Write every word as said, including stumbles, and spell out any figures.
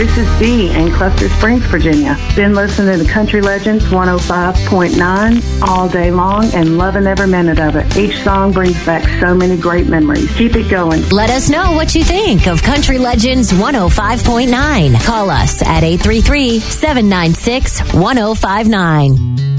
This is Dee in Cluster Springs, Virginia. Been listening to Country Legends one oh five point nine all day long and loving every minute of it. Each song brings back so many great memories. Keep it going. Let us know what you think of Country Legends one oh five point nine. Call us at eight three three, seven nine six, one oh five nine.